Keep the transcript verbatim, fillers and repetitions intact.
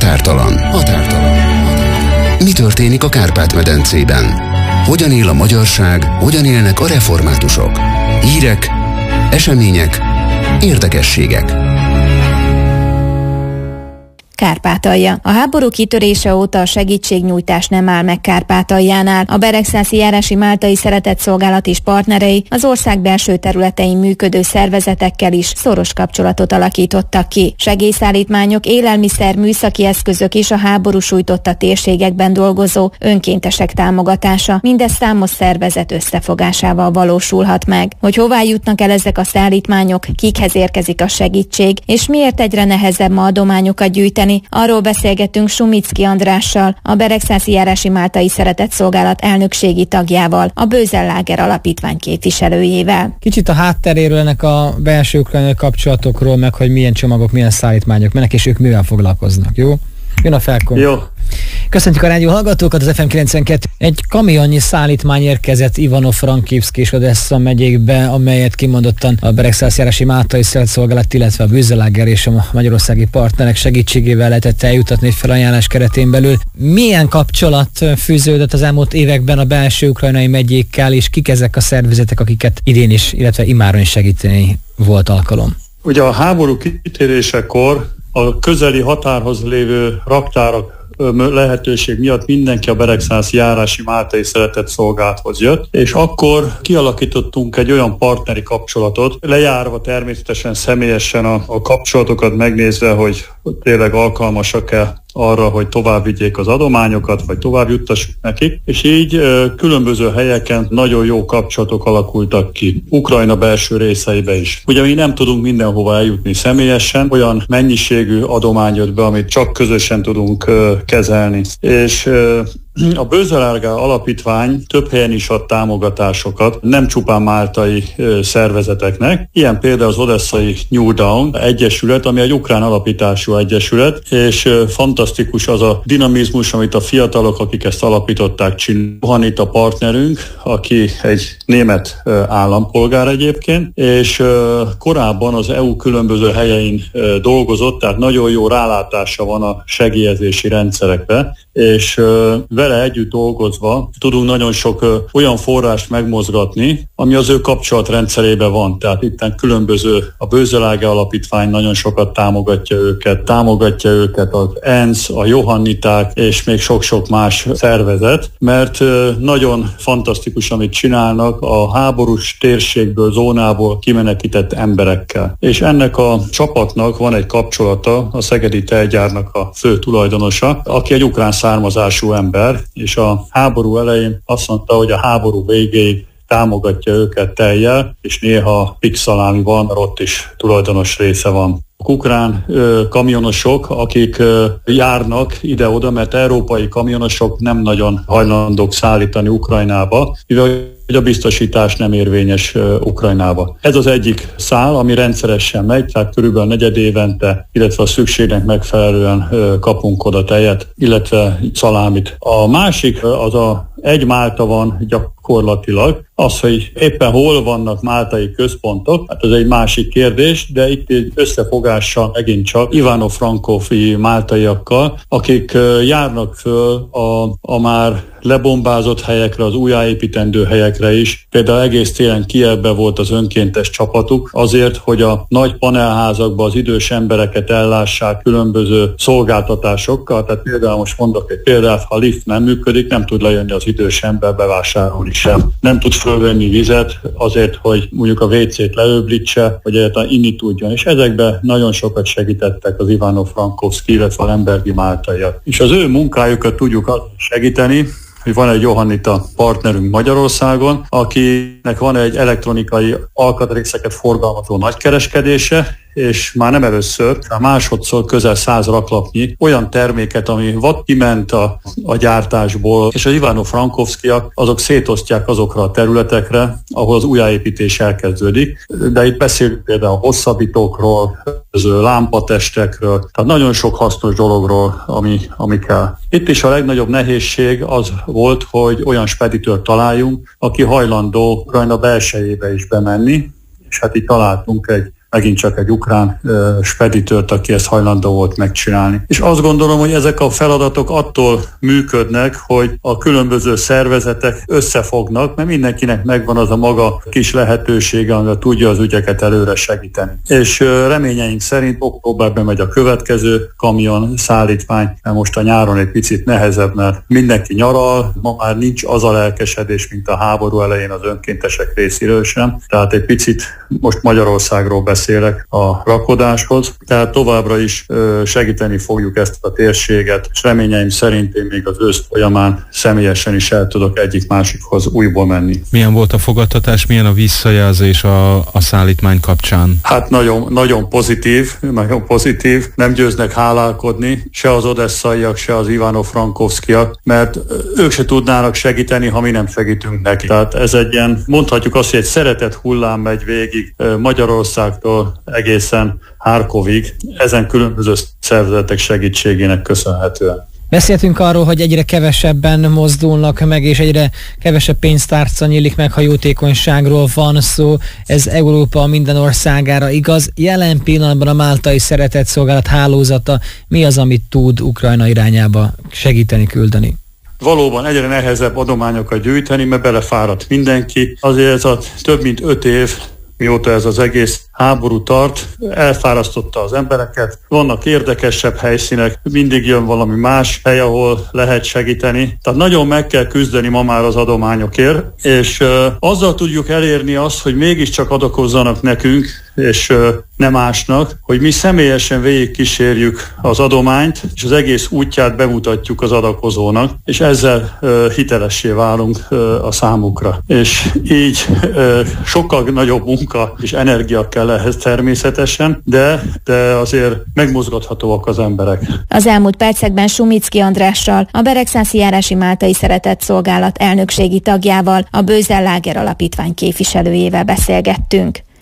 Határtalan. Határtalan. Mi történik a Kárpát-medencében? Hogyan él a magyarság, hogyan élnek a reformátusok? Hírek, események, érdekességek. Kárpátalja. A háború kitörése óta a segítségnyújtás nem áll meg Kárpátaljánál. A Beregszászi járási máltai szeretetszolgálat és partnerei az ország belső területein működő szervezetekkel is szoros kapcsolatot alakítottak ki. Segélyszállítmányok, élelmiszer, műszaki eszközök és a háború sújtotta térségekben dolgozó önkéntesek támogatása mindez számos szervezet összefogásával valósulhat meg. Hogy hová jutnak el ezek a szállítmányok, kikhez érkezik a segítség, és miért egyre nehezebb ma adományokat gyűjteni, arról beszélgettünk Sumicki Andrással, a Beregszászi járási máltai szeretetszolgálat elnökségi tagjával, a Bözel-Láger alapítvány képviselőjével. Kicsit a hátteréről, ennek a belső ukrajnai kapcsolatokról, meg hogy milyen csomagok, milyen szállítmányok mennek, és ők mivel foglalkoznak, jó? Jön a felkon. Jó. Köszöntjük a rádió hallgatókat, az ef em kilencvenkettő. Egy kamionnyi szállítmány érkezett Ivano-Frankivszk és Odessa megyékbe, amelyet kimondottan a Beregszászi járási máltai szeretetszolgálat, illetve a Bözel-Láger és a magyarországi partnerek segítségével lehetett eljutatni egy felajánlás keretén belül. Milyen kapcsolat fűződött az elmúlt években a belső ukrajnai megyékkel, és kik ezek a szervezetek, akiket idén is, illetve imáron is segíteni volt alkalom? Ugye a háború kitérésekor a közeli határhoz lévő raktárak lehetőség miatt mindenki a Beregszászi járási máltai szeretetszolgálathoz jött, és akkor kialakítottunk egy olyan partneri kapcsolatot, lejárva természetesen személyesen a, a kapcsolatokat megnézve, hogy tényleg alkalmasak-e arra, hogy tovább vigyék az adományokat, vagy tovább juttassuk nekik, és így ö, különböző helyeken nagyon jó kapcsolatok alakultak ki. Ukrajna belső részeibe is. Ugye mi nem tudunk mindenhova eljutni személyesen, olyan mennyiségű adomány jött be, amit csak közösen tudunk ö, kezelni. És ö, a Bözel-Láger alapítvány több helyen is ad támogatásokat, nem csupán máltai ö, szervezeteknek. Ilyen például az odesszai New Dawn egyesület, ami egy ukrán alapítású egyesület, és ö, fantasztikus az a dinamizmus, amit a fiatalok, akik ezt alapították, csinálják. Juhanita partnerünk, aki egy német ö, állampolgár egyébként, és ö, korábban az é u különböző helyein ö, dolgozott, tehát nagyon jó rálátása van a segélyezési rendszerekre, és ö, vele együtt dolgozva tudunk nagyon sok ö, olyan forrást megmozgatni, ami az ő kapcsolatrendszerében van. Tehát itten különböző, a Bözel-Láger alapítvány nagyon sokat támogatja őket, támogatja őket az ENSZ, a Johanniták és még sok-sok más szervezet, mert ö, nagyon fantasztikus, amit csinálnak a háborús térségből, zónából kimenekített emberekkel. És ennek a csapatnak van egy kapcsolata, a Szegedi Tejgyárnak a fő tulajdonosa, aki egy ukrán származású ember, és a háború elején azt mondta, hogy a háború végéig támogatja őket tejjel, és néha pixalámi van, mert ott is tulajdonos része van. A ukrán ö, kamionosok, akik ö, járnak ide-oda, mert európai kamionosok nem nagyon hajlandók szállítani Ukrajnába, mivel hogy a biztosítás nem érvényes uh, Ukrajnába. Ez az egyik szál, ami rendszeresen megy, tehát körülbelül negyed évente, illetve a szükségnek megfelelően uh, kapunk oda tejet, illetve szalámit. A másik az a egy Málta van gyakorlatilag, az, hogy éppen hol vannak máltai központok, hát ez egy másik kérdés, de itt egy összefogással megint csak Ivano-Frankófi máltaiakkal, akik uh, járnak föl a, a már lebombázott helyekre, az újjáépítendő helyekre is. Például egész télen Kijevben volt az önkéntes csapatuk azért, hogy a nagy panelházakban az idős embereket ellássák különböző szolgáltatásokkal. Tehát például most mondok egy példát, ha a lift nem működik, nem tud lejönni az idős ember bevásárolni sem. Nem tud fölvenni vizet azért, hogy mondjuk a vécét leöblítse, hogy egyáltalán inni tudjon. És ezekben nagyon sokat segítettek az Ivano-Frankivszki, illetve a lembergi máltaiak. És az ő munkájukat tudjuk segíteni, hogy van egy Johannita partnerünk Magyarországon, akinek van egy elektronikai alkatrészeket forgalmazó nagykereskedése, és már nem először, már másodszor közel száz raklapnyi olyan terméket, ami vad kiment a, a gyártásból, és az Ivano-Frankivszkiak azok szétosztják azokra a területekre, ahol az újjáépítés elkezdődik. De itt beszélünk például a hosszabbítókról, lámpatestekről, tehát nagyon sok hasznos dologról, ami, ami kell. Itt is a legnagyobb nehézség az volt, hogy olyan speditőrt találjunk, aki hajlandó Ukrajna belsejébe is bemenni, és hát itt találtunk egy megint csak egy ukrán ö, speditőrt, aki ezt hajlandó volt megcsinálni. És azt gondolom, hogy ezek a feladatok attól működnek, hogy a különböző szervezetek összefognak, mert mindenkinek megvan az a maga kis lehetősége, amivel tudja az ügyeket előre segíteni. És ö, reményeink szerint októberben megy a következő kamion szállítmány, mert most a nyáron egy picit nehezebb, mert mindenki nyaral, ma már nincs az a lelkesedés, mint a háború elején az önkéntesek részéről sem. Tehát egy picit most Magyarországról beszélek a rakodáshoz, tehát továbbra is segíteni fogjuk ezt a térséget, és reményeim szerint én még az ősz folyamán személyesen is el tudok egyik-másikhoz újból menni. Milyen volt a fogadtatás, milyen a visszajelzés a, a szállítmány kapcsán? Hát nagyon, nagyon pozitív, nagyon pozitív. Nem győznek hálálkodni, se az odesszaiak, se az Ivano-Frankovszkiak, mert ők se tudnának segíteni, ha mi nem segítünk neki. Tehát ez egy ilyen, mondhatjuk azt, hogy egy szeretett hullám megy végig Magyarországtól egészen Harkovig, ezen különböző szervezetek segítségének köszönhetően. Beszéltünk arról, hogy egyre kevesebben mozdulnak meg, és egyre kevesebb pénztárca nyílik meg, ha jótékonyságról van szó. Ez Európa minden országára igaz. Jelen pillanatban a máltai szeretetszolgálat hálózata mi az, amit tud Ukrajna irányába segíteni, küldeni? Valóban egyre nehezebb adományokat gyűjteni, mert belefáradt mindenki. Azért ez a több mint öt év, mióta ez az egész háború tart, elfárasztotta az embereket. Vannak érdekesebb helyszínek, mindig jön valami más hely, ahol lehet segíteni. Tehát nagyon meg kell küzdeni ma már az adományokért, és uh, azzal tudjuk elérni azt, hogy mégiscsak adakozzanak nekünk, és uh, nem másnak, hogy mi személyesen végigkísérjük az adományt, és az egész útját bemutatjuk az adakozónak, és ezzel uh, hitelessé válunk uh, a számukra. És így uh, sokkal nagyobb munka és energia kell ehhez természetesen, de, de azért megmozgathatóak az emberek. Az elmúlt percekben Sumicki Andrással, a Beregszászi járási máltai szeretetszolgálat elnökségi tagjával, a Bözel Láger Alapítvány képviselőjével beszélgettünk.